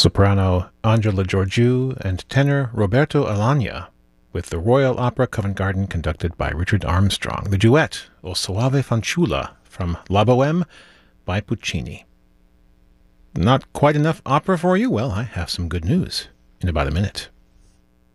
soprano Angela Georgiou, and tenor Roberto Alagna, with the Royal Opera Covent Garden conducted by Richard Armstrong. The duet, O Soave Fanciulla, from La Boheme by Puccini. Not quite enough opera for you? Well, I have some good news in about a minute.